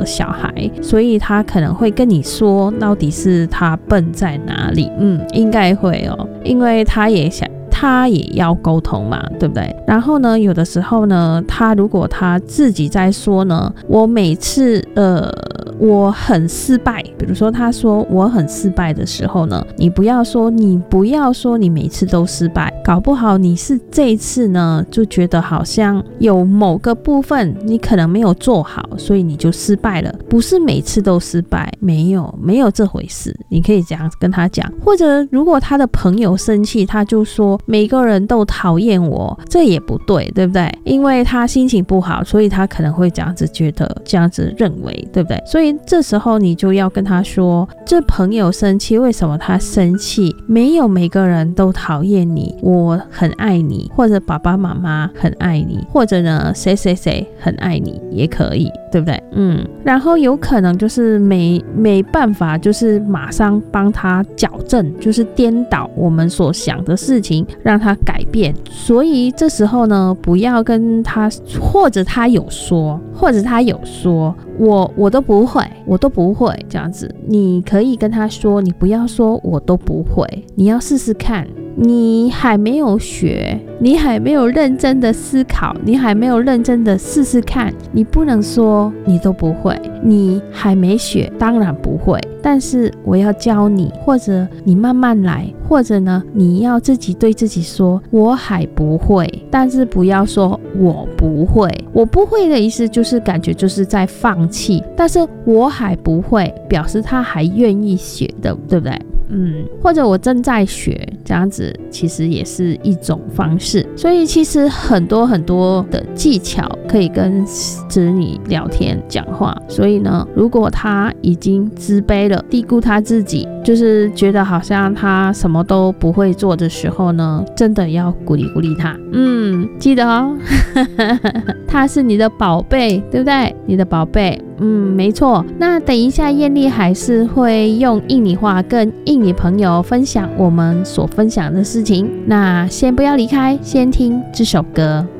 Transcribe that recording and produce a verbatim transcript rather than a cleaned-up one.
小孩，所以他可能会跟你说到底是他笨在哪里。嗯，应该会哦，因为他也想他也要沟通嘛，对不对？然后呢，有的时候呢，他如果他自己在说呢，我每次呃我很失败，比如说他说我很失败的时候呢，你不要说你不要说你每次都失败，搞不好你是这一次呢就觉得好像有某个部分你可能没有做好，所以你就失败了，不是每次都失败，没有没有这回事，你可以这样跟他讲。或者如果他的朋友生气，他就说每个人都讨厌我，这也不对，对不对？因为他心情不好，所以他可能会这样子觉得，这样子认为，对不对？所以这时候你就要跟他说，这朋友生气，为什么他生气？没有每个人都讨厌你，我很爱你，或者爸爸妈妈很爱你，或者呢谁谁谁很爱你也可以，对不对？嗯，然后有可能就是没没办法，就是马上帮他矫正，就是颠倒我们所想的事情，让他改变。所以这时候呢，不要跟他，或者他有说，或者他有说我我都不会，我都不会这样子，你可以跟他说，你不要说我都不会，你要试试看。你还没有学，你还没有认真的思考，你还没有认真的试试看，你不能说你都不会，你还没学，当然不会，但是我要教你，或者你慢慢来，或者呢你要自己对自己说我还不会，但是不要说我不会。我不会的意思就是感觉就是在放弃，但是我还不会表示他还愿意学的，对不对？嗯，或者我正在学，这样子其实也是一种方式。所以其实很多很多的技巧可以跟子女聊天讲话。所以呢，如果他已经自卑了，低估他自己，就是觉得好像他什么都不会做的时候呢，真的要鼓励鼓励他。嗯，记得哦他是你的宝贝，对不对？你的宝贝。嗯，没错。那等一下艳丽还是会用印尼话跟印尼朋友分享我们所分享的事情。那先不要离开，先听这首歌。